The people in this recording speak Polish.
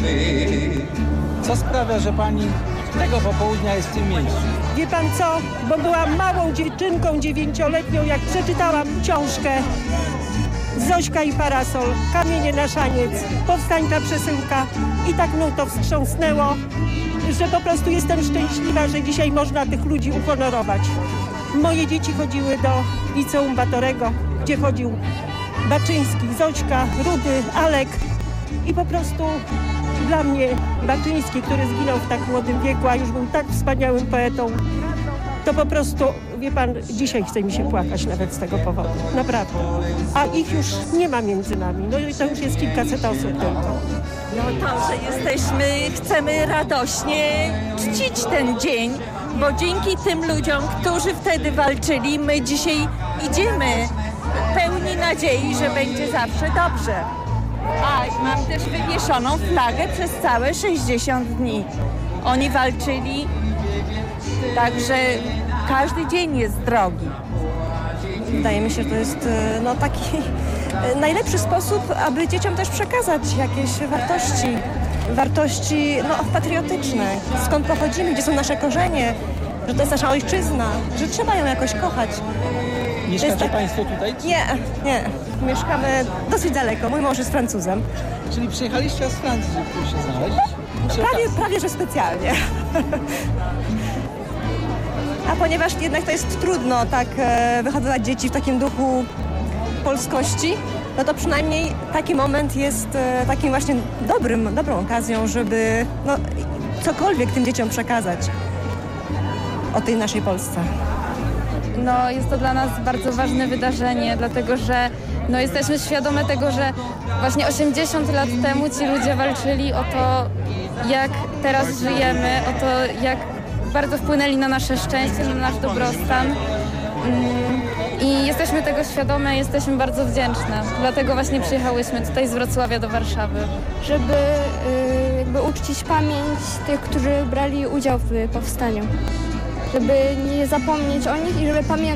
Co sprawia, że pani tego popołudnia jest w tym miejscu? Wie pan co? Bo byłam małą dziewczynką 9-letnią, jak przeczytałam książkę Zośka i parasol, Kamienie na szaniec, Powstańcza przesyłka i tak mną to wstrząsnęło, że po prostu jestem szczęśliwa, że dzisiaj można tych ludzi uhonorować. Moje dzieci chodziły do liceum Batorego, gdzie chodził Baczyński, Zośka, Rudy, Alek i po prostu dla mnie Baczyński, który zginął w tak młodym wieku, a już był tak wspaniałym poetą, to po prostu, wie pan, dzisiaj chce mi się płakać nawet z tego powodu. Naprawdę. A ich już nie ma między nami. No i to już jest kilkaset osób tylko. No to, że chcemy radośnie czcić ten dzień, bo dzięki tym ludziom, którzy wtedy walczyli, my dzisiaj idziemy pełni nadziei, że będzie zawsze dobrze. A mam też wywieszoną flagę przez całe 60 dni. Oni walczyli, także każdy dzień jest drogi. Wydaje mi się, że to jest taki najlepszy sposób, aby dzieciom też przekazać jakieś wartości patriotyczne. Skąd pochodzimy, gdzie są nasze korzenie, że to jest nasza ojczyzna, że trzeba ją jakoś kochać. Mieszkacie państwo tutaj? Nie. Mieszkamy dosyć daleko. Mój mąż jest Francuzem. Czyli przyjechaliście z Francji, żeby tu się znaleźć? Prawie, że specjalnie. A ponieważ jednak to jest trudno tak wychowywać dzieci w takim duchu polskości, no to przynajmniej taki moment jest takim właśnie dobrą okazją, żeby cokolwiek tym dzieciom przekazać o tej naszej Polsce. No, jest to dla nas bardzo ważne wydarzenie, dlatego że jesteśmy świadome tego, że właśnie 80 lat temu ci ludzie walczyli o to, jak teraz żyjemy, o to, jak bardzo wpłynęli na nasze szczęście, na nasz dobrostan. I jesteśmy tego świadome, jesteśmy bardzo wdzięczne. Dlatego właśnie przyjechałyśmy tutaj z Wrocławia do Warszawy. Żeby uczcić pamięć tych, którzy brali udział w powstaniu. Żeby nie zapomnieć o nich i żeby pamiętać